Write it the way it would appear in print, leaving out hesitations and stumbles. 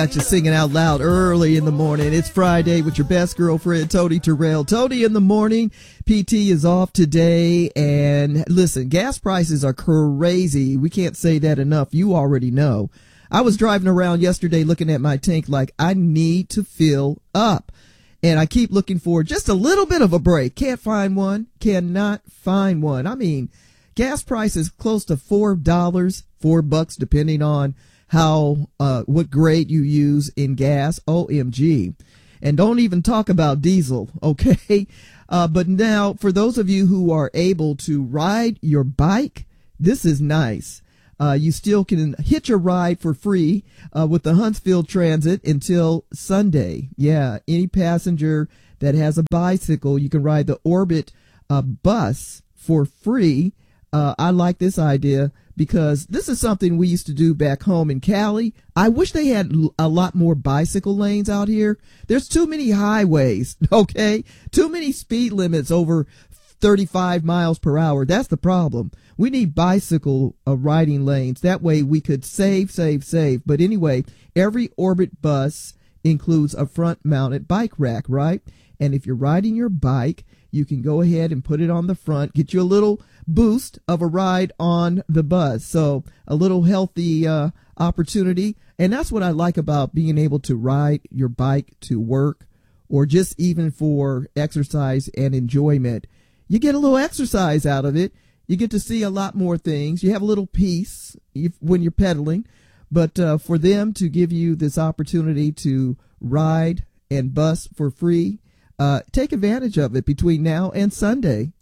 Got you singing out loud early in the morning. It's Friday with your best girlfriend, Tony Terrell. Tony in the morning. PT is off today. And listen, gas prices are crazy. We can't say that enough. You already know. I was driving around yesterday looking at my tank like I need to fill up. And I keep looking for just a little bit of a break. Can't find one. Cannot find one. I mean, gas prices close to $4, $4 depending on how what grade you use in gas. OMG. And don't even talk about diesel, okay? But now, for those of you who are able to ride your bike, this is nice. You still can hitch a ride for free with the Huntsville Transit until Sunday. Yeah, any passenger that has a bicycle, you can ride the Orbit bus for free. I like this idea because this is something we used to do back home in Cali. I wish they had a lot more bicycle lanes out here. There's too many highways, okay? Too many speed limits over 35 miles per hour. That's the problem. We need bicycle riding lanes. That way we could save. But anyway, every Orbit bus includes a front-mounted bike rack, right? And if you're riding your bike, you can go ahead and put it on the front, get you a little boost of a ride on the bus. So a little healthy opportunity. And that's what I like about being able to ride your bike to work or just even for exercise and enjoyment. You get a little exercise out of it. You get to see a lot more things. You have a little peace when you're pedaling. But for them to give you this opportunity to ride and bus for free, take advantage of it between now and Sunday.